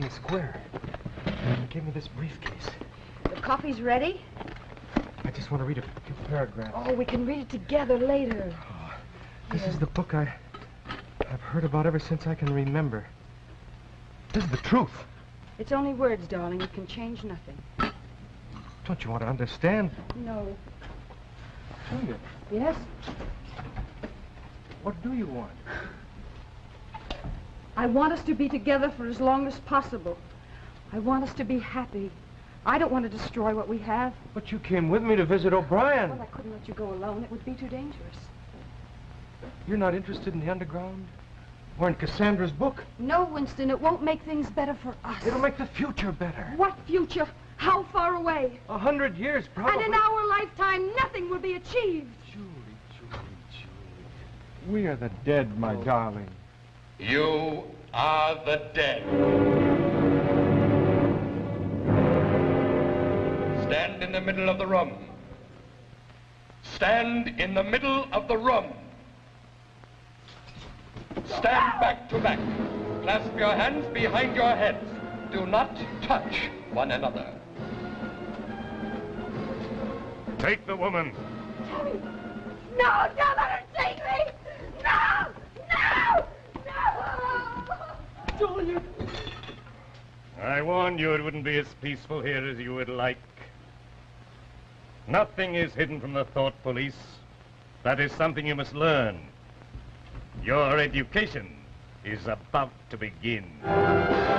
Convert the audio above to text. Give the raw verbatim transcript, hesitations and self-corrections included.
me square. He gave me this briefcase. The coffee's ready? I just want to read a few paragraphs. Oh, we can read it together later. Oh, this is the book I, I've heard about ever since I can remember. This is the truth. It's only words, darling. It can change nothing. Don't you want to understand? No. Julia, Yes? what do you want? I want us to be together for as long as possible. I want us to be happy. I don't want to destroy what we have. But you came with me to visit O'Brien. Well, I couldn't let you go alone. It would be too dangerous. You're not interested in the underground? Or in Cassandra's book? No, Winston, it won't make things better for us. It'll make the future better. What future? How far away? A hundred years, probably. And in our lifetime, nothing will be achieved. Julie, Julie, Julie. We are the dead, my darling. You are the dead. Stand in the middle of the room. Stand in the middle of the room. Stand back to back. Clasp your hands behind your heads. Do not touch one another. Take the woman. Tommy! No, don't let her take me! No! No! No! Julia! I warned you it wouldn't be as peaceful here as you would like. Nothing is hidden from the thought police. That is something you must learn. Your education is about to begin.